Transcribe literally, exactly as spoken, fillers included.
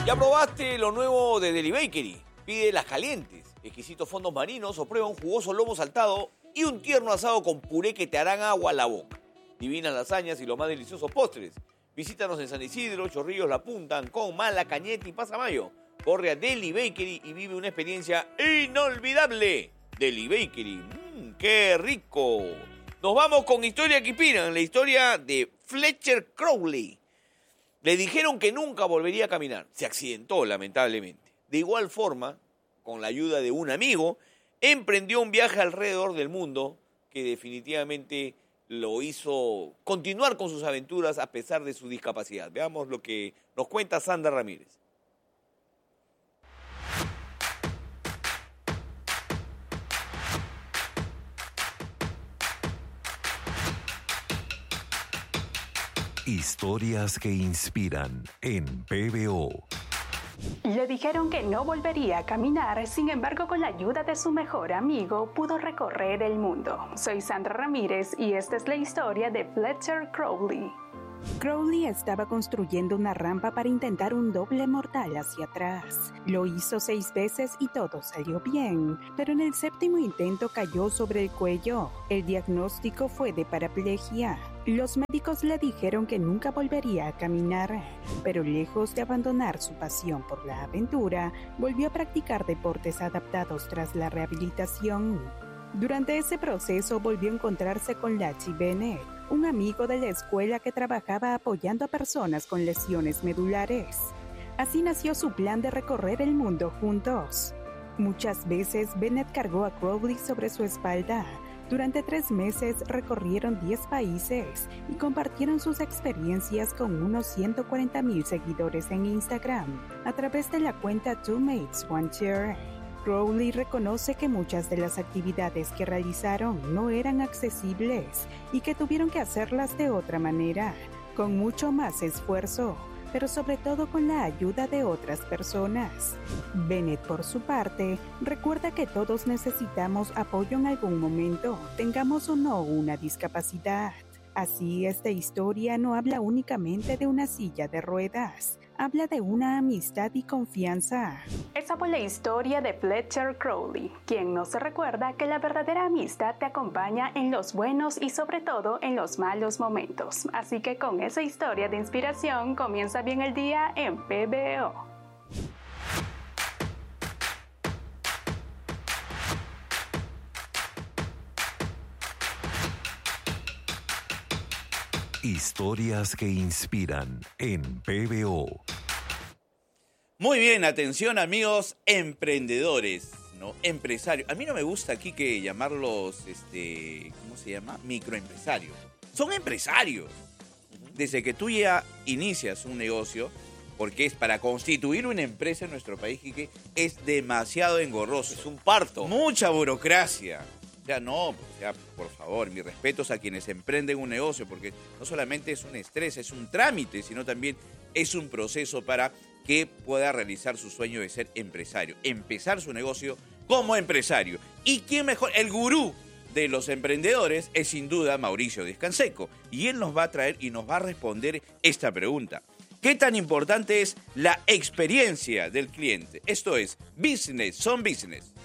¿Ya probaste lo nuevo de Deli Bakery? Pide las calientes, exquisitos fondos marinos o prueba un jugoso lomo saltado y un tierno asado con puré que te harán agua a la boca. Divinas lasañas y los más deliciosos postres. Visítanos en San Isidro, Chorrillos, La Punta, Ancón, Mala, Cañete y Pasamayo. Corre a Deli Bakery y vive una experiencia inolvidable. Deli Bakery, mmm, ¡qué rico! Nos vamos con historia que inspiran, la historia de Fletcher Crowley. Le dijeron que nunca volvería a caminar. Se accidentó, lamentablemente. De igual forma, con la ayuda de un amigo, emprendió un viaje alrededor del mundo que definitivamente lo hizo continuar con sus aventuras a pesar de su discapacidad. Veamos lo que nos cuenta Sandra Ramírez. Historias que inspiran en P B O. Le dijeron que no volvería a caminar, sin embargo, con la ayuda de su mejor amigo, pudo recorrer el mundo. Soy Sandra Ramírez y esta es la historia de Fletcher Crowley. Crowley estaba construyendo una rampa para intentar un doble mortal hacia atrás. Lo hizo seis veces y todo salió bien, pero en el séptimo intento cayó sobre el cuello. El diagnóstico fue de paraplegia. Los médicos le dijeron que nunca volvería a caminar, pero lejos de abandonar su pasión por la aventura, volvió a practicar deportes adaptados tras la rehabilitación. Durante ese proceso volvió a encontrarse con Lachi Bennett, un amigo de la escuela que trabajaba apoyando a personas con lesiones medulares. Así nació su plan de recorrer el mundo juntos. Muchas veces Bennett cargó a Crowley sobre su espalda. Durante tres meses recorrieron diez países y compartieron sus experiencias con unos ciento cuarenta mil seguidores en Instagram a través de la cuenta Two Mates One Chair. Crowley reconoce que muchas de las actividades que realizaron no eran accesibles y que tuvieron que hacerlas de otra manera, con mucho más esfuerzo, pero sobre todo con la ayuda de otras personas. Bennett, por su parte, recuerda que todos necesitamos apoyo en algún momento, tengamos o no una discapacidad. Así, esta historia no habla únicamente de una silla de ruedas, habla de una amistad y confianza. Esa fue la historia de Fletcher Crowley, quien nos recuerda que la verdadera amistad te acompaña en los buenos y sobre todo en los malos momentos. Así que con esa historia de inspiración comienza bien el día en P B O. Historias que inspiran en P B O. Muy bien, atención amigos emprendedores, ¿no? Empresarios. A mí no me gusta aquí que llamarlos, este, ¿cómo se llama? Microempresarios. Son empresarios. Desde que tú ya inicias un negocio, porque es para constituir una empresa en nuestro país, que es demasiado engorroso. Es un parto. Mucha burocracia. O sea, no, o sea, por favor, mis respetos a quienes emprenden un negocio, porque no solamente es un estrés, es un trámite, sino también es un proceso para que pueda realizar su sueño de ser empresario, empezar su negocio como empresario. ¿Y quién mejor? El gurú de los emprendedores es sin duda Mauricio Descanseco, y él nos va a traer y nos va a responder esta pregunta. ¿Qué tan importante es la experiencia del cliente? Esto es Business son Business.